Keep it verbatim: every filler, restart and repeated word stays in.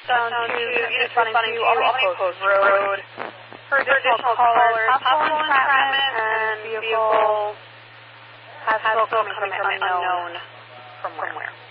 Zone two, responding to Albany Post Road. For additional callers, possible entrapment and vehicle has smoke coming from unknown from where.